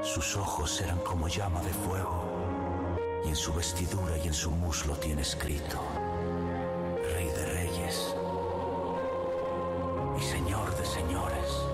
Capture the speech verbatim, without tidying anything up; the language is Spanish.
Sus ojos eran como llama de fuego, y en su vestidura y en su muslo tiene escrito: Rey de Reyes y Señor de Señores.